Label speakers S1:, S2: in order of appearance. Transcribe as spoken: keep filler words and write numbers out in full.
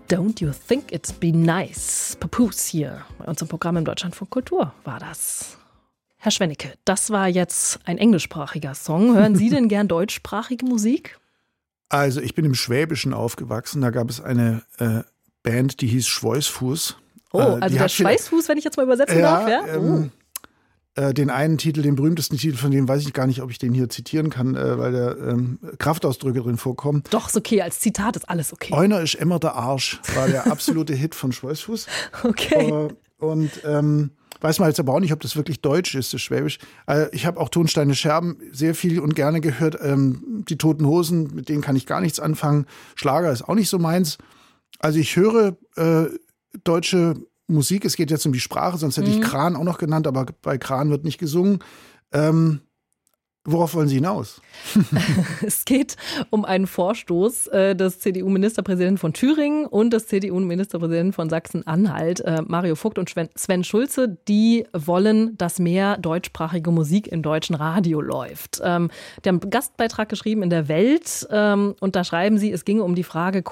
S1: Don't you think it'd be nice? Papoose hier bei uns im Programm im Deutschlandfunk Kultur war das. Herr Schwennecke, das war jetzt ein englischsprachiger Song. Hören Sie denn gern deutschsprachige Musik?
S2: Also ich bin im Schwäbischen aufgewachsen. Da gab es eine äh, Band, die hieß Schweißfuß.
S1: Oh,
S2: äh,
S1: also der Schweißfuß, wenn ich jetzt mal übersetzen
S2: ja,
S1: darf, ja?
S2: Ähm,
S1: oh.
S2: äh, den einen Titel, den berühmtesten Titel, von dem weiß ich gar nicht, ob ich den hier zitieren kann, äh, weil da ähm, Kraftausdrücke drin vorkommen.
S1: Doch, ist okay, als Zitat ist alles okay.
S2: Euner ist immer der Arsch, war der absolute Hit von Schweißfuß.
S1: Okay.
S2: Äh, und ähm, weiß man jetzt aber auch nicht, ob das wirklich deutsch ist, das Schwäbisch. Also ich habe auch Tonsteine Scherben sehr viel und gerne gehört. Ähm, die Toten Hosen, mit denen kann ich gar nichts anfangen. Schlager ist auch nicht so meins. Also ich höre äh, deutsche Musik. Es geht jetzt um die Sprache, sonst hätte
S1: Mhm.
S2: ich Kran auch noch genannt, aber bei Kran wird nicht gesungen. Ähm, Worauf wollen Sie hinaus?
S1: Es geht um einen Vorstoß äh, des C D U-Ministerpräsidenten von Thüringen und des C D U-Ministerpräsidenten von Sachsen-Anhalt, äh, Mario Vogt und Sven Schulze. Die wollen, dass mehr deutschsprachige Musik im deutschen Radio läuft. Ähm, die haben einen Gastbeitrag geschrieben in der Welt ähm, und da schreiben sie, es ginge um die Frage,